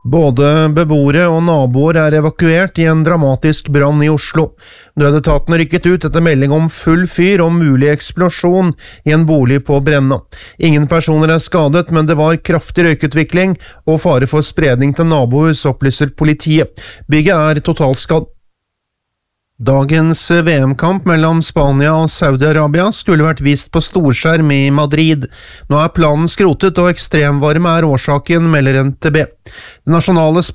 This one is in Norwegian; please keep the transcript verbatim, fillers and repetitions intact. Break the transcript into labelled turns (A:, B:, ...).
A: Både beboere og naboer er evakuert i en dramatisk brann i Oslo. Nødetaten rykket ut etter melding om full fyr og mulig eksplosjon i en bolig på Brenna. Ingen personer er skadet, men det var kraftig røykutvikling og fare for spredning til nabohus, opplyser politiet. Bygget er totalskadd. Dagens V M-kamp mellom Spania og Saudi-Arabia skulle vært vist på storskjerm i Madrid. Nå er planen skrotet og ekstremvarme er årsaken, melder N T B. Det nasjonale